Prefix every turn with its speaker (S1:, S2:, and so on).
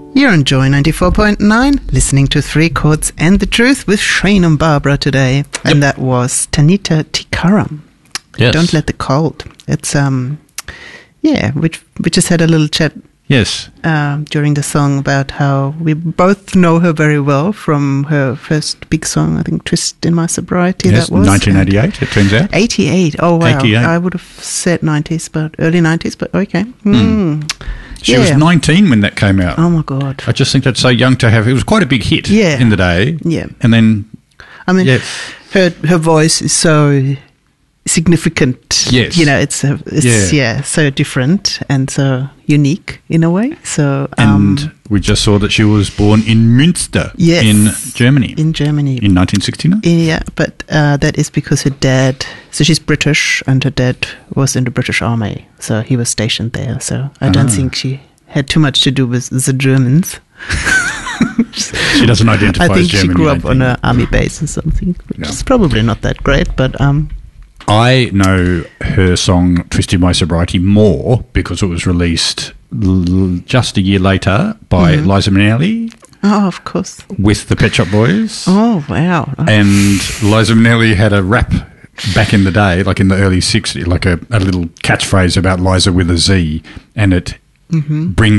S1: You're on Joy 94.9, listening to Three Chords and the Truth with Shane and Barbara today. And that was Tanita Tikaram.
S2: Yes.
S1: Don't Let the Cold. It's, we just had a little chat.
S2: Yes.
S1: During the song about how we both know her very well from her first big song, I think, Twist in My Sobriety.
S2: Yes,
S1: that was
S2: 1988, it turns out.
S1: 88. Oh, wow.
S2: 88.
S1: I would have said 90s, but early 90s, but okay.
S2: She was 19 when that came out.
S1: Oh, my God.
S2: I just think that's so young to have. It was quite a big hit in the day.
S1: Yeah.
S2: And then,
S1: I mean, her voice is so significant.
S2: Yes.
S1: You know, it's so different and so unique in a way. So,
S2: and we just saw that she was born in Münster in Germany.
S1: In Germany.
S2: In 1969?
S1: Yeah, but that is because her dad, so she's British and her dad was in the British Army. So he was stationed there. So I don't think she had too much to do with the Germans.
S2: She doesn't identify as German.
S1: I think she grew up on an army base or something, which is probably not that great, but...
S2: I know her song Twist in My Sobriety more because it was released just a year later by Liza Minnelli.
S1: Oh, of course.
S2: With the Pet Shop Boys.
S1: Oh, wow.
S2: And Liza Minnelli had a rap back in the day, like in the early 60s, like a little catchphrase about Liza with a Z, and it brings